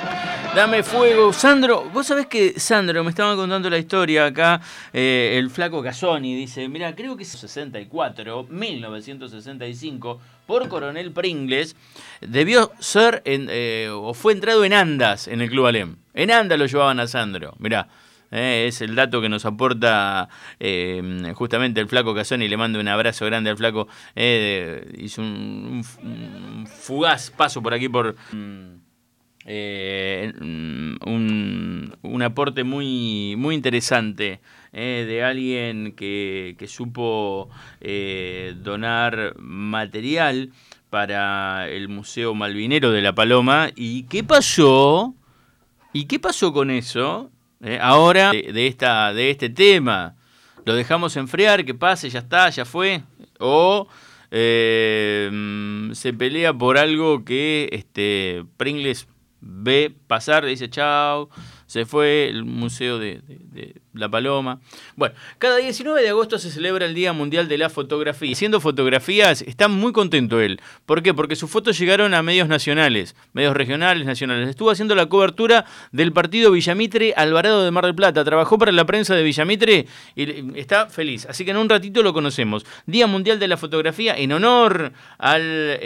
Dame fuego. Sandro, vos sabés que Sandro me estaba contando la historia acá, el flaco Casoni, dice, mira, creo que es 64, 1965, por Coronel Pringles, debió ser, o fue entrado en andas en el Club Alem. En andas lo llevaban a Sandro, mirá. Es el dato que nos aporta justamente el flaco Casoni. Le mando un abrazo grande al flaco. Hizo un fugaz paso por aquí por... un aporte muy, muy interesante de alguien que supo donar material para el Museo Malvinero de La Paloma. ¿Y qué pasó? ¿Y qué pasó con eso? Ahora, de este tema, ¿lo dejamos enfriar? ¿Que pase? ¿Ya está? ¿Ya fue? ¿O se pelea por algo que Pringles ve pasar, le dice chao, se fue el Museo de La Paloma? Bueno, cada 19 de agosto se celebra el Día Mundial de la Fotografía. Haciendo fotografías, está muy contento él. ¿Por qué? Porque sus fotos llegaron a medios nacionales, medios regionales, nacionales. Estuvo haciendo la cobertura del partido Villamitre-Alvarado de Mar del Plata. Trabajó para la prensa de Villamitre y está feliz. Así que en un ratito lo conocemos. Día Mundial de la Fotografía en honor al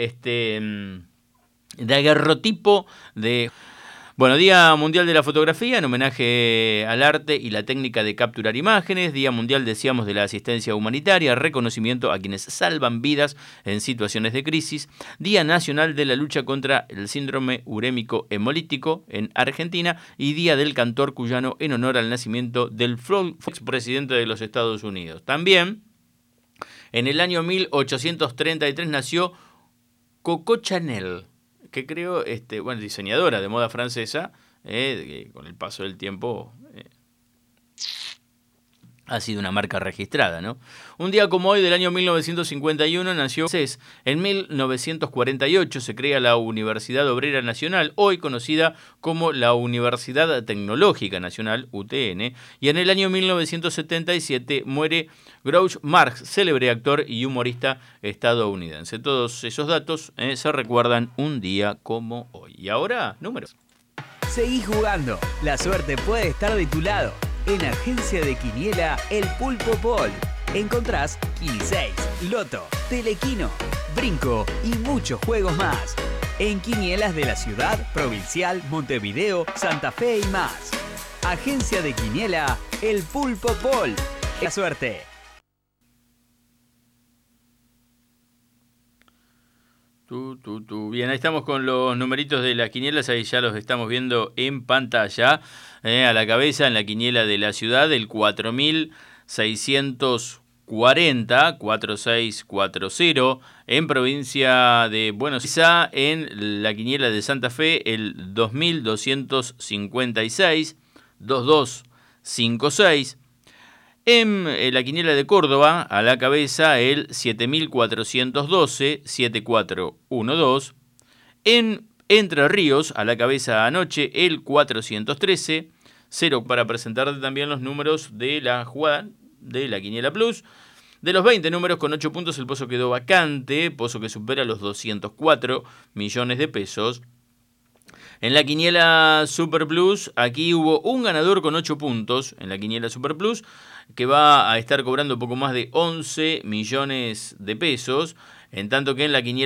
daguerrotipo de... Bueno, Día Mundial de la Fotografía en homenaje al arte y la técnica de capturar imágenes. Día Mundial, decíamos, de la asistencia humanitaria, reconocimiento a quienes salvan vidas en situaciones de crisis. Día Nacional de la lucha contra el síndrome urémico hemolítico en Argentina. Y Día del Cantor Cuyano en honor al nacimiento del expresidente de los Estados Unidos. También, en el año 1833 nació Coco Chanel, que creo, diseñadora de moda francesa, que con el paso del tiempo ha sido una marca registrada, ¿no? Un día como hoy del año 1951 nació CES. En 1948 se crea la Universidad Obrera Nacional, hoy conocida como la Universidad Tecnológica Nacional, UTN, y en el año 1977 muere Groucho Marx, célebre actor y humorista estadounidense. Todos esos datos se recuerdan un día como hoy. Y ahora, números. Seguí jugando. La suerte puede estar de tu lado. En Agencia de Quiniela, el Pulpo Pol. Encontrás Kini 6, Loto, Telequino, Brinco y muchos juegos más. En quinielas de la ciudad, provincial, Montevideo, Santa Fe y más. Agencia de Quiniela, el Pulpo Pol. La suerte. Bien, ahí estamos con los numeritos de las quinielas, ahí ya los estamos viendo en pantalla. A la cabeza en la quiniela de la ciudad, el 4640, 4640. En provincia de Buenos Aires, en la quiniela de Santa Fe, el 2256, 2256. En la quiniela de Córdoba, a la cabeza, el 7412, 7412. En Entre Ríos, a la cabeza anoche, el 413, 0 para presentarte también los números de la jugada de la Quiniela Plus. De los 20 números con 8 puntos, el pozo quedó vacante, pozo que supera los 204 millones de pesos. En la Quiniela Super Plus, aquí hubo un ganador con 8 puntos, en la Quiniela Super Plus, que va a estar cobrando poco más de 11 millones de pesos, en tanto que en la Quiniela